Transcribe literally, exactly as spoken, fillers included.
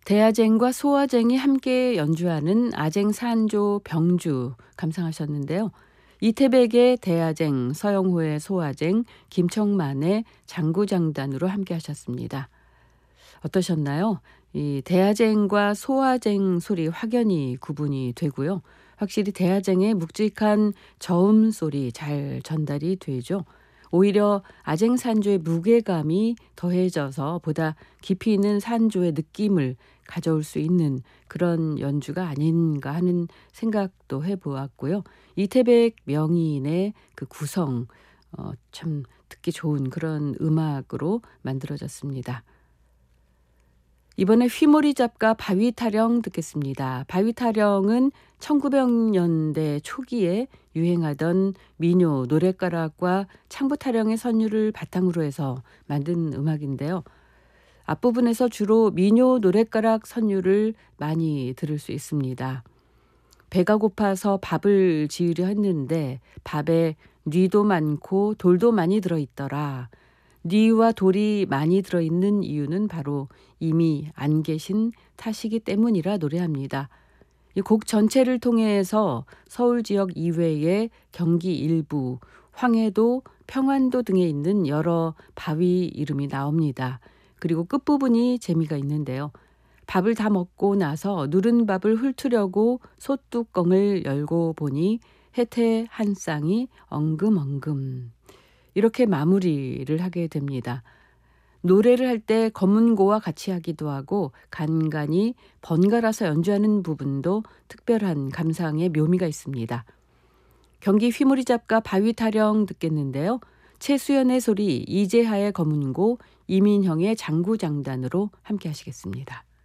대아쟁과 소아쟁이 함께 연주하는 아쟁산조 병주 감상하셨는데요. 이태백의 대아쟁, 서영호의 소아쟁, 김청만의 장구장단으로 함께 하셨습니다. 어떠셨나요? 이 대아쟁과 소아쟁 소리 확연히 구분이 되고요. 확실히 대아쟁의 묵직한 저음 소리 잘 전달이 되죠. 오히려 아쟁산조의 무게감이 더해져서 보다 깊이 있는 산조의 느낌을 가져올 수 있는 그런 연주가 아닌가 하는 생각도 해보았고요. 이태백 명인의 그 구성, 어, 참 듣기 좋은 그런 음악으로 만들어졌습니다. 이번에 휘모리 잡가 바위타령 듣겠습니다. 바위타령은 천구백 년대 초기에 유행하던 민요 노랫가락과 창부타령의 선율을 바탕으로 해서 만든 음악인데요. 앞부분에서 주로 민요 노랫가락 선율을 많이 들을 수 있습니다. 배가 고파서 밥을 지으려 했는데 밥에 뉘도 많고 돌도 많이 들어있더라. 뉘와 돌이 많이 들어있는 이유는 바로 이미 안 계신 탓이기 때문이라 노래합니다. 이 곡 전체를 통해서 서울 지역 이외의 경기 일부, 황해도, 평안도 등에 있는 여러 바위 이름이 나옵니다. 그리고 끝부분이 재미가 있는데요. 밥을 다 먹고 나서 누른 밥을 훑으려고 솥뚜껑을 열고 보니 혜태 한 쌍이 엉금엉금. 이렇게 마무리를 하게 됩니다. 노래를 할 때 검은고와 같이 하기도 하고 간간히 번갈아서 연주하는 부분도 특별한 감상의 묘미가 있습니다. 경기 휘모리 잡가 바위타령 듣겠는데요. 최수연의 소리, 이재하의 검은고, 이민형의 장구장단으로 함께 하시겠습니다.